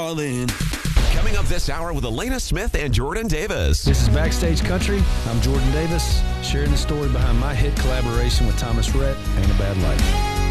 darling. Coming up this hour with Elena Smith and Jordan Davis. This is Backstage Country. I'm Jordan Davis, sharing the story behind my hit collaboration with Thomas Rhett, Ain't a Bad Life.